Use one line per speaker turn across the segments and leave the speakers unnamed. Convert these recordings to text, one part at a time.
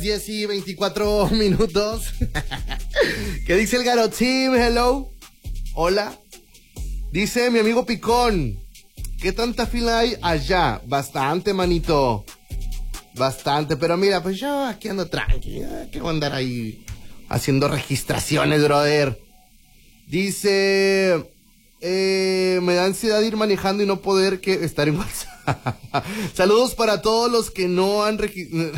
10 y 24 minutos. ¿Qué dice el Garo Team? Hello. Hola. Dice mi amigo Picón, ¿qué tanta fila hay allá? Bastante, manito. Bastante, pero mira, pues yo aquí ando tranqui. ¿Qué voy a andar ahí haciendo registraciones, brother? Dice, me da ansiedad ir manejando y no poder estar en WhatsApp. Saludos para todos los que no han registrado.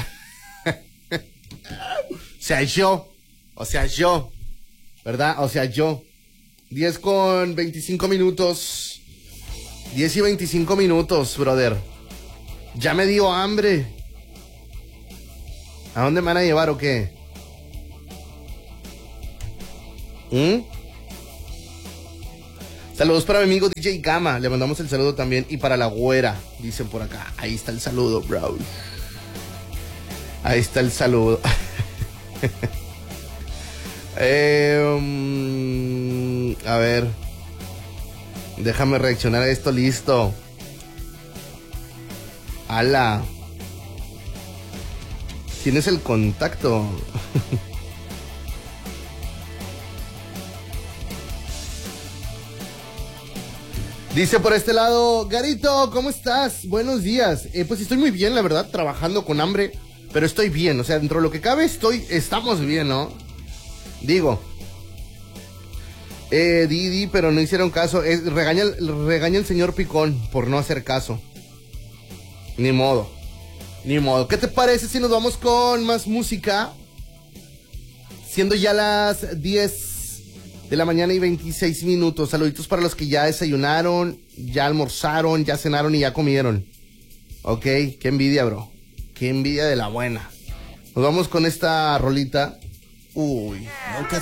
O sea, yo, ¿verdad? O sea, yo. 10 con 25 minutos. 10 y 25 minutos, brother. Ya me dio hambre. ¿A dónde me van a llevar o qué? Saludos para mi amigo DJ Gama. Le mandamos el saludo también. Y para la güera, dicen por acá. Ahí está el saludo, bro. Ahí está el saludo. A ver. Déjame reaccionar a esto. Listo. Ala. ¿Tienes el contacto? Dice por este lado, Garito, ¿cómo estás? Buenos días. Pues estoy muy bien, la verdad, trabajando con hambre, pero estoy bien, o sea, dentro de lo que cabe estamos bien, ¿no? Digo, Didi, pero no hicieron caso. Regaña el señor Picón por no hacer caso. Ni modo. ¿Qué te parece si nos vamos con más música? Siendo ya las 10 de la mañana y 26 minutos. Saluditos para los que ya desayunaron, ya almorzaron, ya cenaron y ya comieron. Ok, qué envidia, bro. Qué envidia de la buena. Nos vamos con esta rolita. Uy.
Nunca